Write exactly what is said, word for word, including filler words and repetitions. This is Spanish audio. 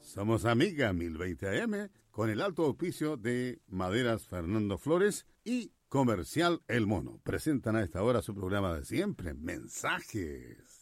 Somos Amiga mil veinte A M con el alto auspicio de Maderas Fernando Flores y Comercial El Mono. Presentan a esta hora su programa de siempre, Mensajes.